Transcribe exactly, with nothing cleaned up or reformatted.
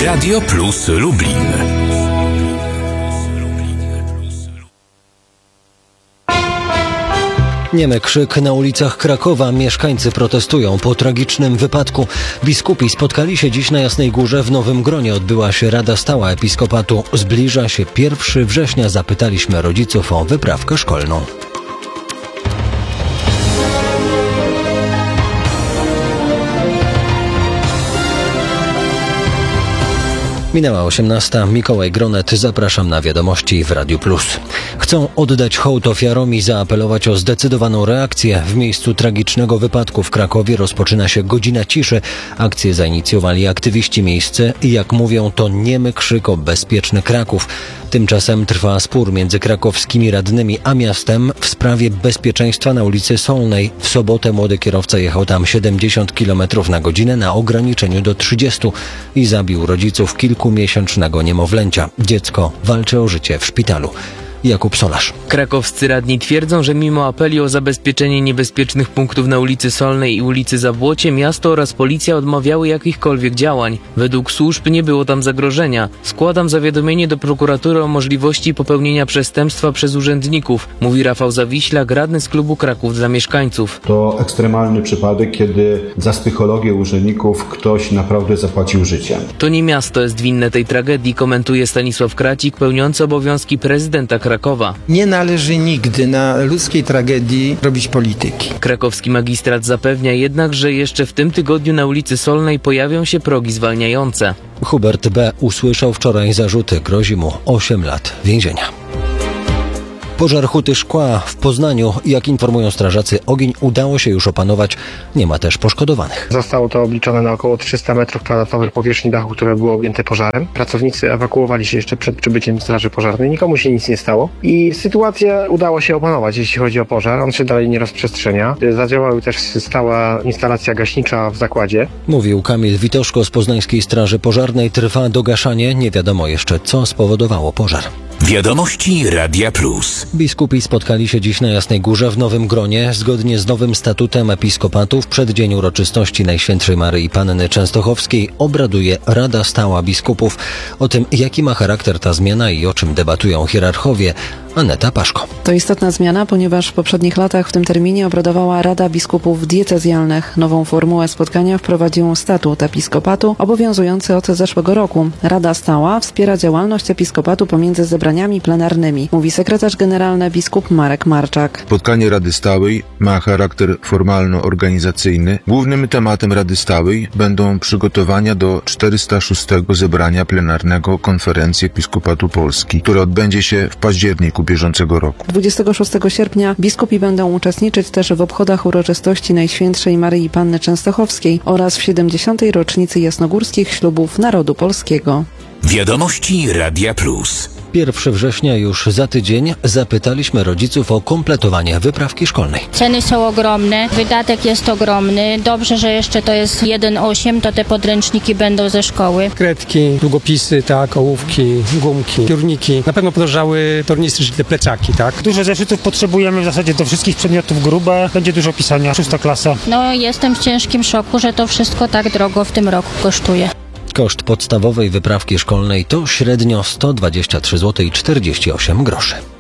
Radio Plus Lublin. Niemy krzyk na ulicach Krakowa. Mieszkańcy protestują po tragicznym wypadku. Biskupi spotkali się dziś na Jasnej Górze. W Nowym Gronie odbyła się Rada Stała Episkopatu. Zbliża się pierwszego września. Zapytaliśmy rodziców o wyprawkę szkolną. Minęła osiemnasta. Mikołaj Gronet. Zapraszam na wiadomości w Radiu Plus. Chcą oddać hołd ofiarom i zaapelować o zdecydowaną reakcję. W miejscu tragicznego wypadku w Krakowie rozpoczyna się godzina ciszy. Akcję zainicjowali aktywiści miejscy i jak mówią, to niemy krzyk o bezpieczny Kraków. Tymczasem trwa spór między krakowskimi radnymi a miastem w sprawie bezpieczeństwa na ulicy Solnej. W sobotę młody kierowca jechał tam siedemdziesiąt kilometrów na godzinę na ograniczeniu do trzydziestu i zabił rodziców kilkumiesięcznego niemowlęcia. Dziecko walczy o życie w szpitalu. Jakub Solarz. Krakowscy radni twierdzą, że mimo apeli o zabezpieczenie niebezpiecznych punktów na ulicy Solnej i ulicy Zabłocie, miasto oraz policja odmawiały jakichkolwiek działań. Według służb nie było tam zagrożenia. Składam zawiadomienie do prokuratury o możliwości popełnienia przestępstwa przez urzędników, mówi Rafał Zawiślak, radny z klubu Kraków dla mieszkańców. To ekstremalny przypadek, kiedy za psychologię urzędników ktoś naprawdę zapłacił życiem. To nie miasto jest winne tej tragedii, komentuje Stanisław Kracik, pełniący obowiązki prezydenta Krakowa. Nie należy nigdy na ludzkiej tragedii robić polityki. Krakowski magistrat zapewnia jednak, że jeszcze w tym tygodniu na ulicy Solnej pojawią się progi zwalniające. Hubert B. usłyszał wczoraj zarzuty. Grozi mu osiem lat więzienia. Pożar huty szkła w Poznaniu. Jak informują strażacy, ogień udało się już opanować. Nie ma też poszkodowanych. Zostało to obliczone na około trzysta metrów kwadratowych powierzchni dachu, które było objęte pożarem. Pracownicy ewakuowali się jeszcze przed przybyciem straży pożarnej. Nikomu się nic nie stało i sytuację udało się opanować, jeśli chodzi o pożar. On się dalej nie rozprzestrzenia. Zadziałała też stała instalacja gaśnicza w zakładzie. Mówił Kamil Witoszko z Poznańskiej Straży Pożarnej. Trwa dogaszanie. Nie wiadomo jeszcze, co spowodowało pożar. Wiadomości Radia Plus. Biskupi spotkali się dziś na Jasnej Górze w Nowym Gronie. Zgodnie z nowym statutem episkopatu w przeddzień uroczystości Najświętszej Maryi Panny Częstochowskiej obraduje Rada Stała Biskupów. O tym, jaki ma charakter ta zmiana i o czym debatują hierarchowie, Aneta Paszko. To istotna zmiana, ponieważ w poprzednich latach w tym terminie obradowała Rada Biskupów Diecezjalnych. Nową formułę spotkania wprowadził statut episkopatu obowiązujący od zeszłego roku. Rada Stała wspiera działalność episkopatu pomiędzy zebraniami plenarnymi, mówi sekretarz generalny biskup Marek Marczak. Spotkanie Rady Stałej ma charakter formalno-organizacyjny. Głównym tematem Rady Stałej będą przygotowania do czterystego szóstego zebrania plenarnego Konferencji Episkopatu Polski, które odbędzie się w październiku bieżącego roku. dwudziestego szóstego sierpnia biskupi będą uczestniczyć też w obchodach uroczystości Najświętszej Maryi Panny Częstochowskiej oraz w siedemdziesiątej rocznicy jasnogórskich ślubów narodu polskiego. Wiadomości Radia Plus. pierwszego września już za tydzień. Zapytaliśmy rodziców o kompletowanie wyprawki szkolnej. Ceny są ogromne, wydatek jest ogromny. Dobrze, że jeszcze to jest jeden osiem, to te podręczniki będą ze szkoły. Kredki, długopisy, tak, ołówki, gumki, piórniki. Na pewno podrożały tornistry, czyli te plecaki, tak? Dużo zeszytów potrzebujemy w zasadzie do wszystkich przedmiotów grube. Będzie dużo pisania, szósta klasa. No jestem w ciężkim szoku, że to wszystko tak drogo w tym roku kosztuje. Koszt podstawowej wyprawki szkolnej to średnio sto dwadzieścia trzy złote czterdzieści osiem groszy.